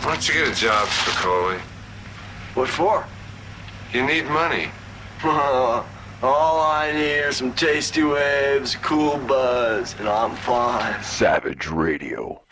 Why don't you get a job, Spicoli? What for? You need money. All I need are some tasty waves, a cool buzz, and I'm fine. Savage Radio.